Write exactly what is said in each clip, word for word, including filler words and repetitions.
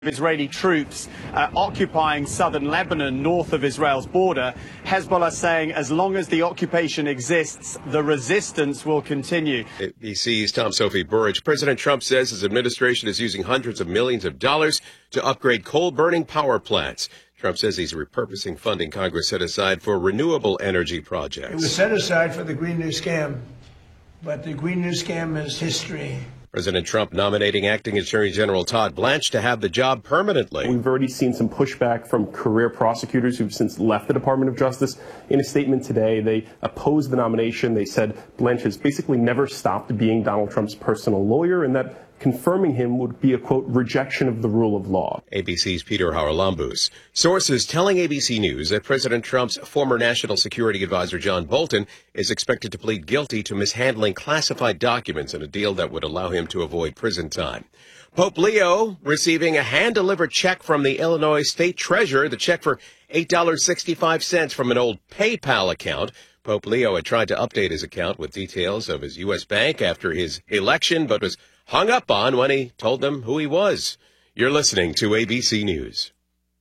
Israeli troops uh, occupying southern Lebanon north of Israel's border. Hezbollah saying as long as the occupation exists, the resistance will continue. A B C's Tom Sophie Burridge. President Trump says his administration is using hundreds of millions of dollars to upgrade coal-burning power plants. Trump says he's repurposing funding Congress set aside for renewable energy projects. It was set aside for the Green New Scam, but the Green New Scam is history. President Trump nominating acting Attorney General Todd Blanche to have the job permanently. We've already seen some pushback from career prosecutors who've since left the Department of Justice. In a statement today, they opposed the nomination. They said Blanche has basically never stopped being Donald Trump's personal lawyer, and that confirming him would be a, quote, rejection of the rule of law. A B C's Peter Haralambous. Sources telling A B C News that President Trump's former National Security Advisor John Bolton is expected to plead guilty to mishandling classified documents in a deal that would allow him to avoid prison time. Pope Leo receiving a hand-delivered check from the Illinois State Treasurer, the check for eight dollars and sixty-five cents from an old PayPal account. Pope Leo had tried to update his account with details of his U S bank after his election, but was hung up on when he told them who he was. You're listening to A B C News.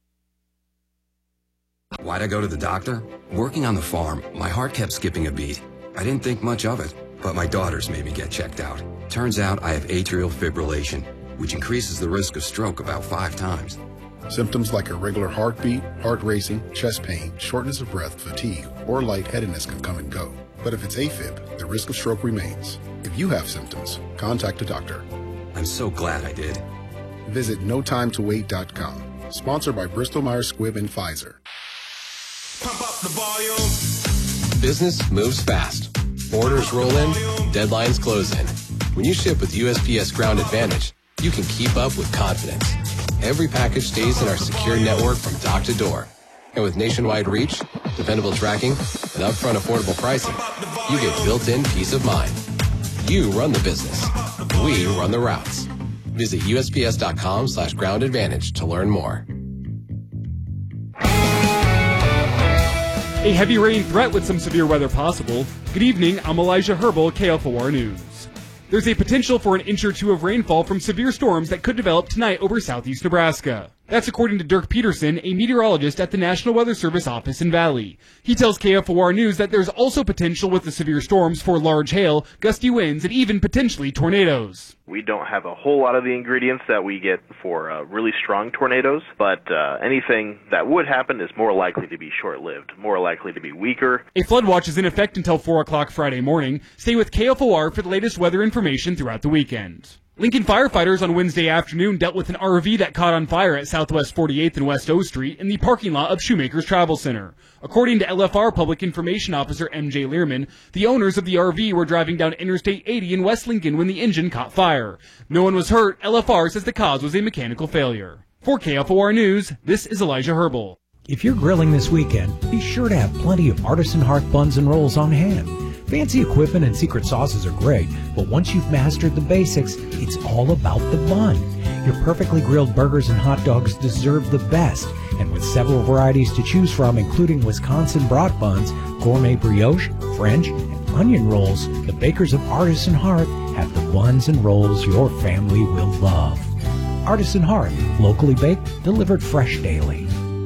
Why'd I go to the doctor? Working on the farm, my heart kept skipping a beat. I didn't think much of it, but my daughters made me get checked out. Turns out I have atrial fibrillation, which increases the risk of stroke about five times. Symptoms like irregular heartbeat, heart racing, chest pain, shortness of breath, fatigue, or lightheadedness can come and go. But if it's AFib, the risk of stroke remains. If you have symptoms, contact a doctor. I'm so glad I did. Visit no time to wait dot com. Sponsored by Bristol Myers Squibb and Pfizer. Pump up the volume. Business moves fast. Orders roll in, deadlines close in. When you ship with U S P S Ground Advantage, you can keep up with confidence. Every package stays in our secure network from dock to door. And with nationwide reach, dependable tracking, and upfront affordable pricing, you get built-in peace of mind. You run the business. We run the routes. Visit U S P S dot com slash ground advantage to learn more. A heavy rain threat with some severe weather possible. Good evening, I'm Elijah Herbal, K F O R News. There's a potential for an inch or two of rainfall from severe storms that could develop tonight over southeast Nebraska. That's according to Dirk Peterson, a meteorologist at the National Weather Service office in Valley. He tells K F O R News that there's also potential with the severe storms for large hail, gusty winds, and even potentially tornadoes. We don't have a whole lot of the ingredients that we get for uh, really strong tornadoes, but uh, anything that would happen is more likely to be short-lived, more likely to be weaker. A flood watch is in effect until four o'clock Friday morning. Stay with K F O R for the latest weather information throughout the weekend. Lincoln firefighters on Wednesday afternoon dealt with an R V that caught on fire at Southwest forty-eighth and West O Street in the parking lot of Shoemaker's Travel Center. According to L F R Public Information Officer M J Learman, the owners of the R V were driving down Interstate eighty in West Lincoln when the engine caught fire. No one was hurt. L F R says the cause was a mechanical failure. For K F O R News, this is Elijah Herbal. If you're grilling this weekend, be sure to have plenty of Artisan Hearth buns and rolls on hand. Fancy equipment and secret sauces are great, but once you've mastered the basics, it's all about the bun. Your perfectly grilled burgers and hot dogs deserve the best, and with several varieties to choose from, including Wisconsin brat buns, gourmet brioche, French, and onion rolls, the bakers of Artisan Hearth have the buns and rolls your family will love. Artisan Hearth, locally baked, delivered fresh daily.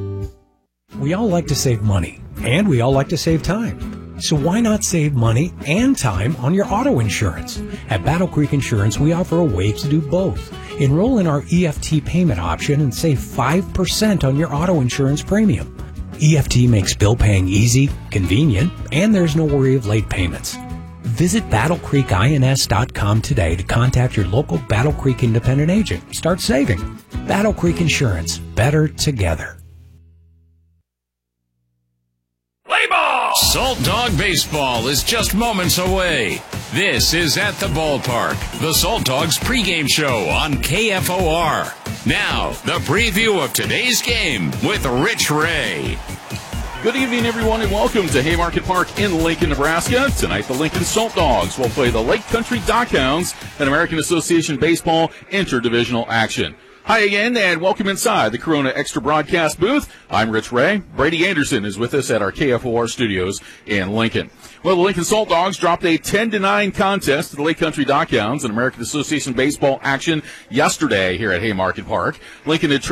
We all like to save money, and we all like to save time. So why not save money and time on your auto insurance? At Battle Creek Insurance, we offer a way to do both. Enroll in our E F T payment option and save five percent on your auto insurance premium. E F T makes bill paying easy, convenient, and there's no worry of late payments. Visit battle creek ins dot com today to contact your local Battle Creek independent agent. Start saving. Battle Creek Insurance. Better together. Salt Dog Baseball is just moments away. This is At the Ballpark, the Salt Dogs pregame show on K F O R. Now, the preview of today's game with Rich Ray. Good evening, everyone, and welcome to Haymarket Park in Lincoln, Nebraska. Tonight, the Lincoln Salt Dogs will play the Lake Country Dockhounds in American Association Baseball interdivisional action. Hi again, and welcome inside the Corona Extra broadcast booth. I'm Rich Ray. Brady Anderson is with us at our K F O R studios in Lincoln. Well, the Lincoln Salt Dogs dropped a ten to nine contest to the Lake Country Dockhounds in American Association baseball action yesterday here at Haymarket Park. Lincoln had